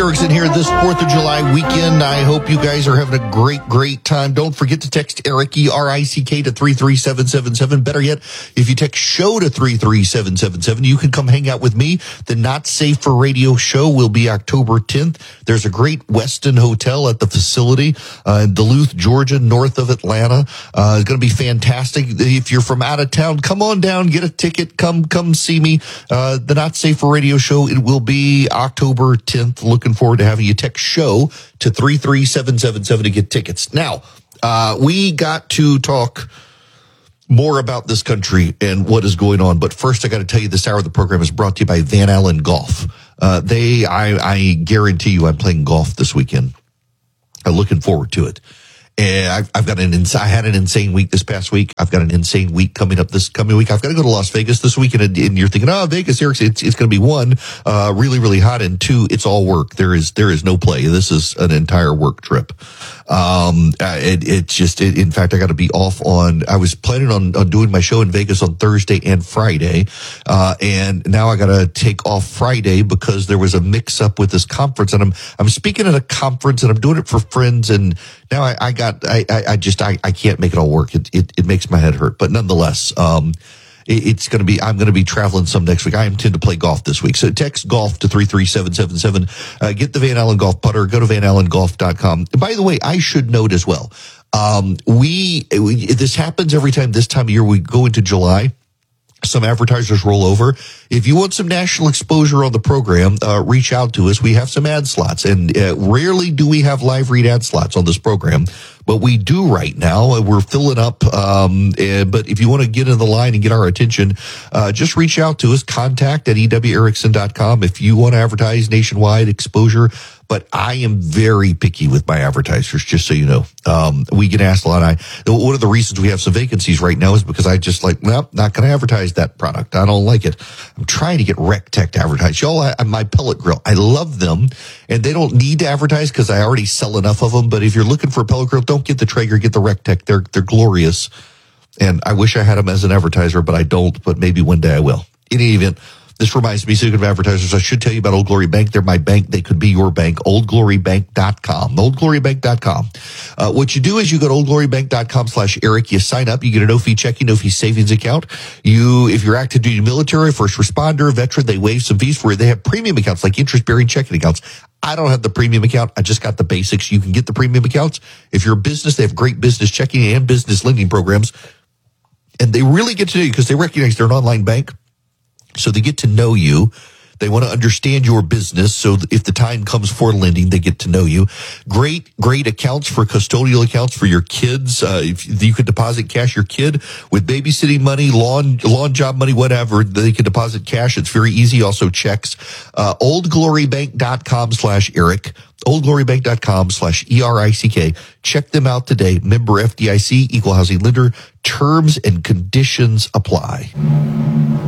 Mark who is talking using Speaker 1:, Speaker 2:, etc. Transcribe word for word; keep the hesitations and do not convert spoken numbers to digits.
Speaker 1: Erickson here this fourth of July weekend. I hope you guys are having a great, great time. Don't forget to text Eric, E R I C K, to three three seven seven seven. Better yet, if you text SHOW to three three seven seven seven, you can come hang out with me. The Not Safe for Radio show will be October tenth. There's a great Westin Hotel at the facility uh, in Duluth, Georgia, north of Atlanta. Uh, it's going to be fantastic. If you're from out of town, come on down, get a ticket, come come see me. Uh, the Not Safe for Radio show, it will be October tenth. Looking forward to having you. Text SHOW to three three seven seven seven to get tickets. Now, uh, we got to talk more about this country and what is going on. But first, I got to tell you, this hour of the program is brought to you by Van Allen Golf. Uh, they, I, I guarantee you, I'm playing golf this weekend. I'm looking forward to it. And I've, I've got an, ins- I had an insane week this past week. I've got an insane week coming up this coming week. I've got to go to Las Vegas this weekend. And, and you're thinking, oh, Vegas, Eric, it's, it's going to be one, uh, really, really hot. And two, it's all work. There is, there is no play. This is an entire work trip. Um, uh, it, it's just, it, in fact, I got to be off on, I was planning on, on doing my show in Vegas on Thursday and Friday. Uh, and now I got to take off Friday because there was a mix up with this conference, and I'm, I'm speaking at a conference and I'm doing it for friends. And now I, I got, I, I, I just, I, I can't make it all work. It, it, it makes my head hurt, but nonetheless, um, it's going to be, I'm going to be traveling some next week. I intend to play golf this week. So text golf to three three seven seven seven. Uh, get the Van Allen Golf putter. Go to van allen golf dot com. By the way, I should note as well, um, we, we, this happens every time this time of year we go into July. Some advertisers roll over. If you want some national exposure on the program, uh, reach out to us. We have some ad slots, and uh, rarely do we have live read ad slots on this program, but we do right now. We're filling up. Um, and, but if you want to get in the line and get our attention, uh, just reach out to us. Contact at e w erickson dot com if you want to advertise nationwide exposure. But I am very picky with my advertisers, just so you know. Um, we get asked a lot. I, one of the reasons we have some vacancies right now is because I just like, nope, not going to advertise that product. I don't like it. I'm trying to get RecTech to advertise. Y'all, I, my pellet grill, I love them, and they don't need to advertise because I already sell enough of them. But if you're looking for a pellet grill, don't get the Traeger, get the RecTech. They're, they're glorious. And I wish I had them as an advertiser, but I don't. But maybe one day I will. In any event, this reminds me, speaking of advertisers, I should tell you about Old Glory Bank. They're my bank. They could be your bank. old glory bank dot com. old glory bank dot com. Uh, what you do is you go to old glory bank dot com slash Eric. You sign up. You get a no-fee checking, no-fee savings account. You, if you're active duty military, first responder, veteran, they waive some fees for you. They have premium accounts like interest-bearing checking accounts. I don't have the premium account. I just got the basics. You can get the premium accounts. If you're a business, they have great business checking and business lending programs. And they really get to know you because they recognize they're an online bank. So they get to know you. They want to understand your business. So if the time comes for lending, they get to know you. Great, great accounts for custodial accounts for your kids. Uh, if you could deposit cash, your kid with babysitting money, lawn, lawn job money, whatever, they can deposit cash. It's very easy. Also checks, uh, old glory bank dot com slash Eric. old glory bank dot com slash E R I C K. Check them out today. Member F D I C, equal housing lender. Terms and conditions apply.